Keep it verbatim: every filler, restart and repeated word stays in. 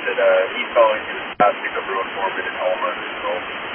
that uh, he felt like he was past pickup road foreman in Alma. So